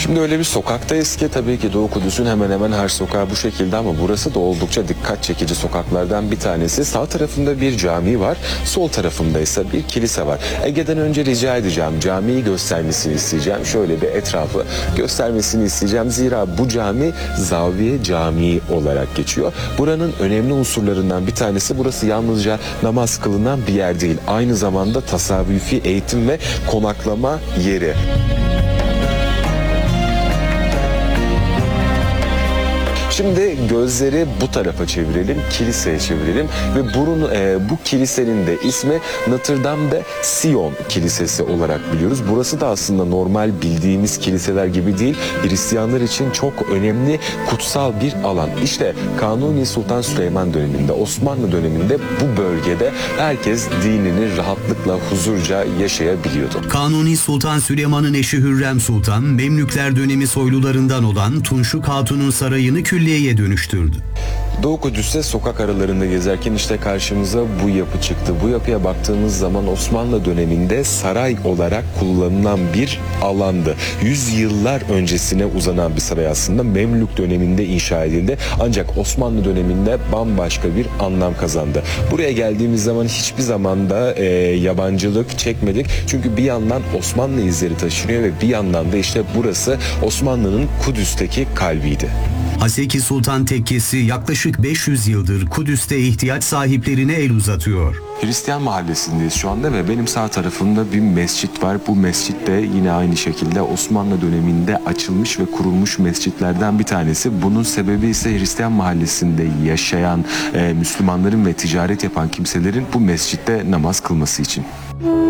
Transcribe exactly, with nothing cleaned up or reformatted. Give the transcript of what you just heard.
Şimdi öyle bir sokaktayız ki tabii ki Doğu Kudüs'ün hemen hemen her sokağı bu şekilde ama burası da oldukça dikkat çekici sokaklardan bir tanesi. Sağ tarafında bir cami var, sol tarafında ise bir kilise var. Ege'den önce rica edeceğim, camiyi göstermesini isteyeceğim. Şöyle bir etrafı göstermesini isteyeceğim. Zira bu cami Zaviye Camii olarak geçiyor. Buranın önemli unsurlarından bir tanesi, burası yalnızca namaz kılınan bir yer değil. Aynı zamanda tasavvufi eğitim ve konaklama yeri. Şimdi gözleri bu tarafa çevirelim, kiliseye çevirelim ve burun, e, bu kilisenin de ismi Notre Dame de Sion Kilisesi olarak biliyoruz. Burası da aslında normal bildiğimiz kiliseler gibi değil, Hristiyanlar için çok önemli, kutsal bir alan. İşte Kanuni Sultan Süleyman döneminde, Osmanlı döneminde bu bölgede herkes dinini rahatlıkla, huzurca yaşayabiliyordu. Kanuni Sultan Süleyman'ın eşi Hürrem Sultan, Memlükler dönemi soylularından olan Tunçuk Hatun'un sarayını külliyeye dönüştürdü. Doğu Kudüs'te sokak aralarında gezerken işte karşımıza bu yapı çıktı. Bu yapıya baktığımız zaman Osmanlı döneminde saray olarak kullanılan bir alandı. Yüzyıllar öncesine uzanan bir saray aslında. Memlük döneminde inşa edildi. Ancak Osmanlı döneminde bambaşka bir anlam kazandı. Buraya geldiğimiz zaman hiçbir zamanda e, yabancılık çekmedik. Çünkü bir yandan Osmanlı izleri taşınıyor ve bir yandan da işte burası Osmanlı'nın Kudüs'teki kalbiydi. Haseki Sultan Tekkesi yaklaşık beş yüz yıldır Kudüs'te ihtiyaç sahiplerine el uzatıyor. Hristiyan mahallesindeyiz şu anda ve benim sağ tarafımda bir mescit var. Bu mescit de yine aynı şekilde Osmanlı döneminde açılmış ve kurulmuş mescitlerden bir tanesi. Bunun sebebi ise Hristiyan mahallesinde yaşayan e, Müslümanların ve ticaret yapan kimselerin bu mescitte namaz kılması için.